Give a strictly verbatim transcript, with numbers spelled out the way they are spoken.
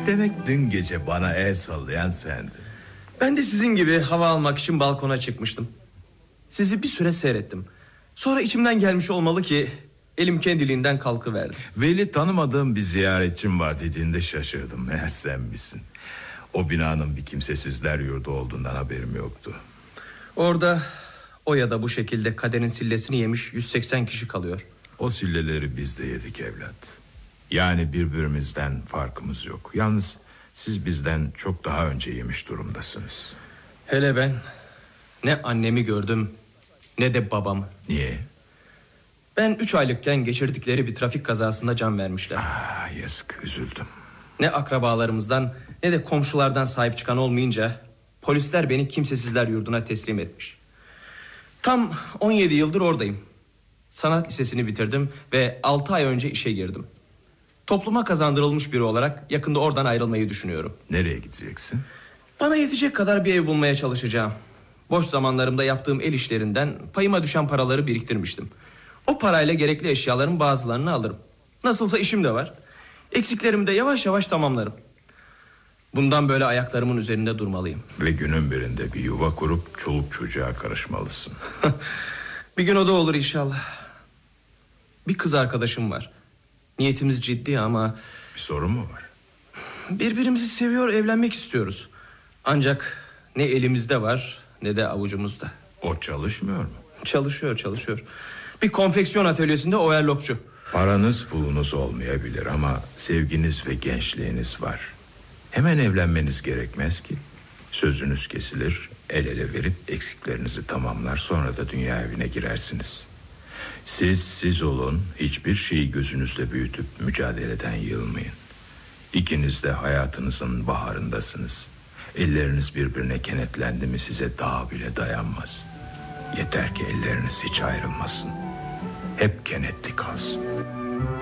Demek dün gece bana el sallayan sendin. Ben de sizin gibi hava almak için balkona çıkmıştım. Sizi bir süre seyrettim. Sonra içimden gelmiş olmalı ki elim kendiliğinden kalkıverdi. Veli, tanımadığım bir ziyaretçim var dediğinde şaşırdım. Meğer sen misin? O binanın bir kimsesizler yurdu olduğundan haberim yoktu. Orada o ya da bu şekilde kaderin sillesini yemiş yüz seksen kişi kalıyor. O silleleri biz de yedik evlat. Yani birbirimizden farkımız yok. Yalnız siz bizden çok daha önce yemiş durumdasınız. Hele ben ne annemi gördüm ne de babamı. Niye? Ben üç aylıkken geçirdikleri bir trafik kazasında can vermişler. Aa, yazık, üzüldüm. Ne akrabalarımızdan ne de komşulardan sahip çıkan olmayınca polisler beni kimsesizler yurduna teslim etmiş. Tam on yedi yıldır oradayım. Sanat lisesini bitirdim ve altı ay önce işe girdim. Topluma kazandırılmış biri olarak yakında oradan ayrılmayı düşünüyorum. Nereye gideceksin? Bana yetecek kadar bir ev bulmaya çalışacağım. Boş zamanlarımda yaptığım el işlerinden payıma düşen paraları biriktirmiştim. O parayla gerekli eşyaların bazılarını alırım. Nasılsa işim de var. Eksiklerimi de yavaş yavaş tamamlarım. Bundan böyle ayaklarımın üzerinde durmalıyım. Ve günün birinde bir yuva kurup çoluk çocuğa karışmalısın. Bir gün o da olur inşallah. Bir kız arkadaşım var. Niyetimiz ciddi ama... Bir sorun mu var? Birbirimizi seviyor, evlenmek istiyoruz. Ancak ne elimizde var ne de avucumuzda. O çalışmıyor mu? Çalışıyor çalışıyor. Bir konfeksiyon atölyesinde overlockçu. Paranız pulunuz olmayabilir ama sevginiz ve gençliğiniz var. Hemen evlenmeniz gerekmez ki. Sözünüz kesilir, el ele verip eksiklerinizi tamamlar, sonra da dünya evine girersiniz. Siz siz olun, hiçbir şeyi gözünüzle büyütüp mücadeleden yılmayın. İkiniz de hayatınızın baharındasınız. Elleriniz birbirine kenetlendi mi size dağ bile dayanmaz. Yeter ki elleriniz hiç ayrılmasın. Hep kenetli kalsın.